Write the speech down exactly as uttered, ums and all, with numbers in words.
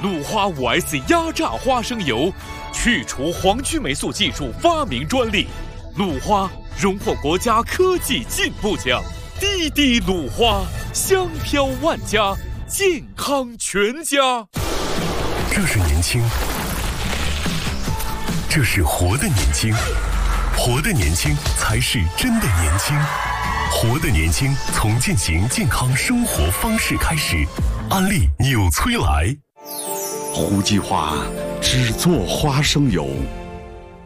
鲁花 五 S 压榨花生油，去除黄曲霉素技术发明专利。鲁花荣获国家科技进步奖。滴滴鲁花，香飘万家，健康全家。 这是年轻，这是活的年轻，活的年轻才是真的年轻。活的年轻，从践行健康生活方式开始。安利纽崔莱。 胡记花只做花生油。